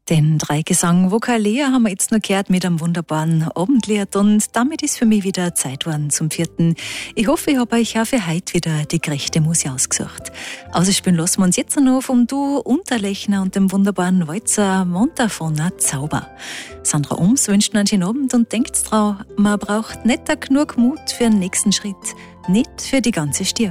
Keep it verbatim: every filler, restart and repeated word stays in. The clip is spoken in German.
Den Dreigesang Vokalea haben wir jetzt noch gehört mit einem wunderbaren Abendlied und damit ist für mich wieder Zeit geworden zum vierten. Ich hoffe, ich habe euch auch für heute wieder die gerechte Musik ausgesucht. Ausspielen lassen wir uns jetzt noch vom Duo Unterlechner und dem wunderbaren Walzer Montafoner Zauber. Sandra Oms wünscht einen schönen Abend und denkt dran, man braucht nicht genug Mut für den nächsten Schritt, nicht für die ganze Stirb.